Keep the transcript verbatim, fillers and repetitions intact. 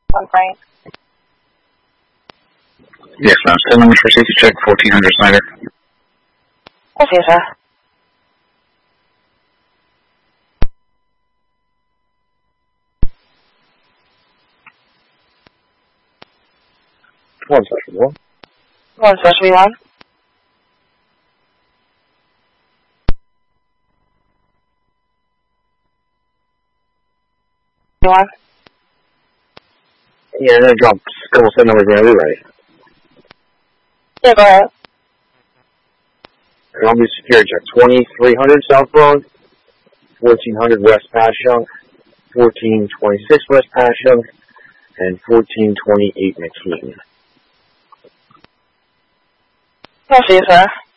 One Frank. Yes, ma'am. Still numbers for safety check, fourteen hundred Snyder. Yes, yes, sir. One session one. One session one. One. Yeah, I'm gonna drop a couple set numbers whenever you're ready. Yeah, go ahead. Columbia Security Check, twenty-three hundred South Broad, fourteen hundred West Passyunk, fourteen twenty-six West Passyunk, and fourteen twenty-eight McKean. Yes, yes, sir.